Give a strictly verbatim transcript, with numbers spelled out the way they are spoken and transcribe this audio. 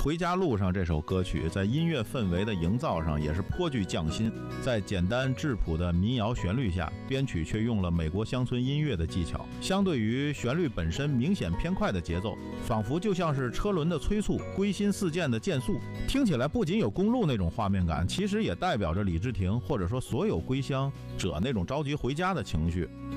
回家路上》这首歌曲在音乐氛围的营造上也是颇具匠心，在简单质朴的民谣旋律下，编曲却用了美国乡村音乐的技巧，相对于旋律本身明显偏快的节奏，仿佛就像是车轮的催促，归心似箭的渐速，听起来不仅有公路那种画面感，其实也代表着李治廷或者说所有归乡者那种着急回家的情绪。